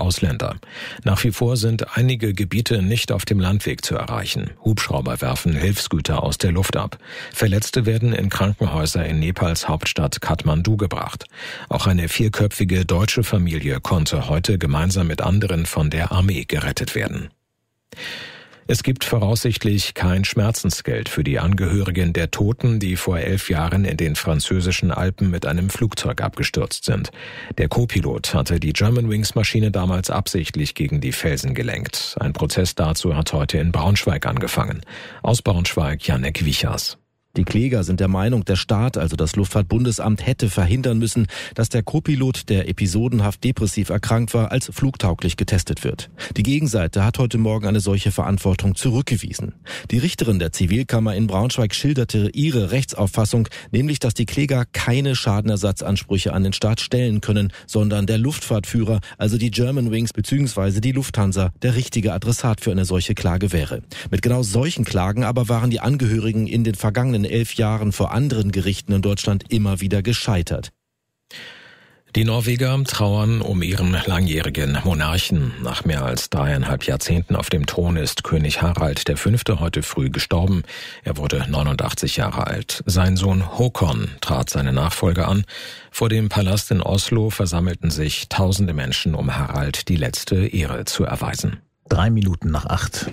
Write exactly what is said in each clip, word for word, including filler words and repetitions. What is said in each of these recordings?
Ausländer. Nach wie vor sind einige Gebiete nicht auf dem Landweg zu erreichen. Hubschrauber werfen Hilfsgüter aus der Luft ab. Verletzte werden in Krankenhäuser in Nepals Hauptstadt Kathmandu gebracht. Auch eine vierköpfige deutsche Familie konnte heute gemeinsam mit anderen von der Armee gerettet werden. Es gibt voraussichtlich kein Schmerzensgeld für die Angehörigen der Toten, die vor elf Jahren in den französischen Alpen mit einem Flugzeug abgestürzt sind. Der Co-Pilot hatte die Germanwings-Maschine damals absichtlich gegen die Felsen gelenkt. Ein Prozess dazu hat heute in Braunschweig angefangen. Aus Braunschweig Janek Wichers. Die Kläger sind der Meinung, der Staat, also das Luftfahrtbundesamt, hätte verhindern müssen, dass der Co-Pilot, der episodenhaft depressiv erkrankt war, als flugtauglich getestet wird. Die Gegenseite hat heute Morgen eine solche Verantwortung zurückgewiesen. Die Richterin der Zivilkammer in Braunschweig schilderte ihre Rechtsauffassung, nämlich, dass die Kläger keine Schadenersatzansprüche an den Staat stellen können, sondern der Luftfahrtführer, also die Germanwings bzw. die Lufthansa, der richtige Adressat für eine solche Klage wäre. Mit genau solchen Klagen aber waren die Angehörigen in den vergangenen elf Jahren vor anderen Gerichten in Deutschland immer wieder gescheitert. Die Norweger trauern um ihren langjährigen Monarchen. Nach mehr als dreieinhalb Jahrzehnten auf dem Thron ist König Harald der Fünfte heute früh gestorben. Er wurde neunundachtzig Jahre alt. Sein Sohn Håkon trat seine Nachfolge an. Vor dem Palast in Oslo versammelten sich tausende Menschen, um Harald die letzte Ehre zu erweisen. Drei Minuten nach acht.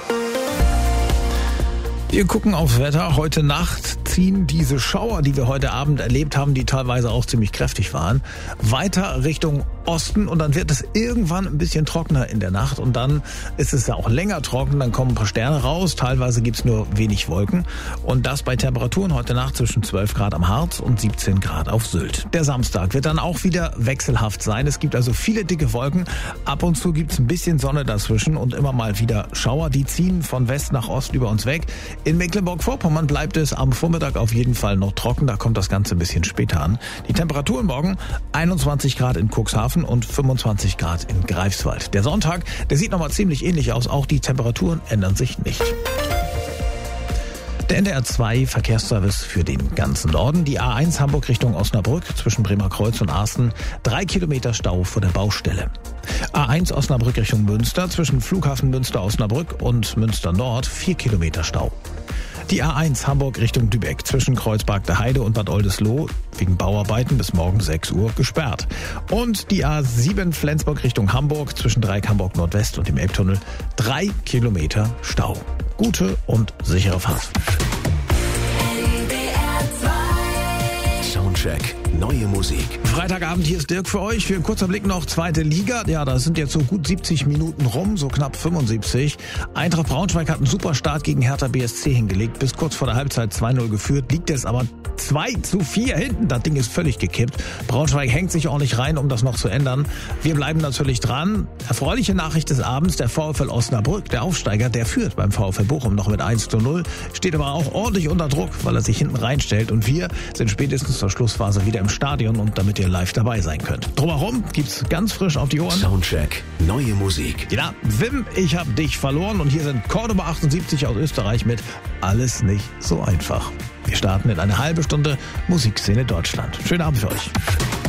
Wir gucken aufs Wetter. Heute Nacht ziehen diese Schauer, die wir heute Abend erlebt haben, die teilweise auch ziemlich kräftig waren, weiter Richtung Osten und dann wird es irgendwann ein bisschen trockener in der Nacht und dann ist es ja auch länger trocken, dann kommen ein paar Sterne raus, teilweise gibt's nur wenig Wolken und das bei Temperaturen heute Nacht zwischen zwölf Grad am Harz und siebzehn Grad auf Sylt. Der Samstag wird dann auch wieder wechselhaft sein. Es gibt also viele dicke Wolken, ab und zu gibt's ein bisschen Sonne dazwischen und immer mal wieder Schauer, die ziehen von West nach Ost über uns weg. In Mecklenburg-Vorpommern bleibt es am Vormittag auf jeden Fall noch trocken, da kommt das Ganze ein bisschen später an. Die Temperaturen morgen einundzwanzig Grad in Cuxhaven und fünfundzwanzig Grad in Greifswald. Der Sonntag, der sieht nochmal ziemlich ähnlich aus, auch die Temperaturen ändern sich nicht. Der N D R zwei Verkehrsservice für den ganzen Norden. Die A eins Hamburg Richtung Osnabrück zwischen Bremerkreuz und Asten. Drei Kilometer Stau vor der Baustelle. A eins Osnabrück Richtung Münster zwischen Flughafen Münster-Osnabrück und Münster Nord. Vier Kilometer Stau. Die A eins Hamburg Richtung Lübeck zwischen Kreuzberg der Heide und Bad Oldesloe wegen Bauarbeiten bis morgen sechs Uhr gesperrt. Und die A sieben Flensburg Richtung Hamburg zwischen Dreieck Hamburg Nordwest und dem Elbtunnel. Drei Kilometer Stau. Gute und sichere Fahrt. Soundcheck. Neue Musik. Freitagabend, hier ist Dirk für euch. Für einen kurzen Blick noch zweite Liga. Ja, da sind jetzt so gut siebzig Minuten rum, so knapp fünfundsiebzig. Eintracht Braunschweig hat einen super Start gegen Hertha B S C hingelegt. Bis kurz vor der Halbzeit zwei null geführt. Liegt jetzt aber zwei zu vier hinten. Das Ding ist völlig gekippt. Braunschweig hängt sich ordentlich rein, um das noch zu ändern. Wir bleiben natürlich dran. Erfreuliche Nachricht des Abends. Der VfL Osnabrück, der Aufsteiger, der führt beim VfL Bochum noch mit eins zu null. Steht aber auch ordentlich unter Druck, weil er sich hinten reinstellt. Und wir sind spätestens zur Schlussphase wieder im Stadion und damit ihr live dabei sein könnt. Drumherum gibt's ganz frisch auf die Ohren. Soundcheck. Neue Musik. Ja, Wim, ich hab dich verloren und hier sind Cordoba achtundsiebzig aus Österreich mit Alles nicht so einfach. Wir starten in eine halbe Stunde Musikszene Deutschland. Schönen Abend für euch.